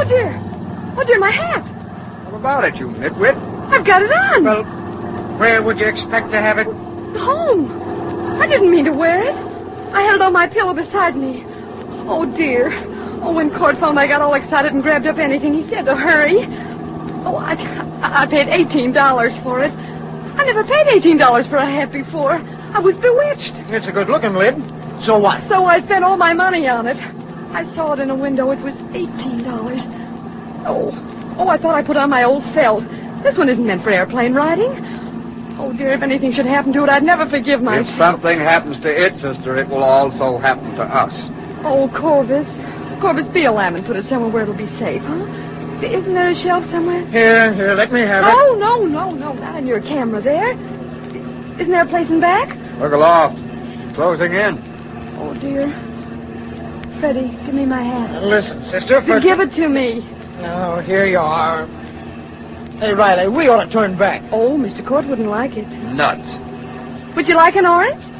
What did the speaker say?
dear. Oh, dear, my hat. What about it, you nitwit? I've got it on. Well, where would you expect to have it? Home. I didn't mean to wear it. I had it on my pillow beside me. Oh, dear. Oh, when Cord found I got all excited and grabbed up anything, he said to hurry. Oh, I paid $18 for it. I never paid $18 for a hat before. I was bewitched. It's a good-looking lid. So what? So I spent all my money on it. I saw it in a window. It was $18. Oh, I thought I put on my old felt. This one isn't meant for airplane riding. Oh, dear, if anything should happen to it, I'd never forgive myself. If something happens to it, sister, it will also happen to us. Oh, Corvus. Corvus, be a lamb and put it somewhere where it'll be safe, huh? Isn't there a shelf somewhere? Here, let me have it. Oh, no, not on your camera there. Isn't there a place in back? Look aloft. Closing in. Oh, dear. Freddie, give me my hat. Listen, sister, Give it to me. Oh, here you are. Hey, Riley, we ought to turn back. Oh, Mr. Court wouldn't like it. Nuts. Would you like an orange?